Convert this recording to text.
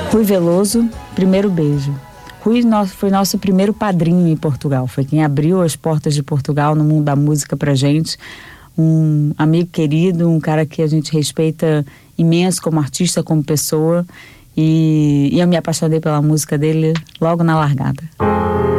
Rui Veloso, Primeiro Beijo. Rui foi nosso primeiro padrinho em Portugal, foi quem abriu as portas de Portugal no mundo da música pra gente. Um amigo querido, um cara que a gente respeita imenso como artista, como pessoa. E eu me apaixonei pela música dele logo na largada.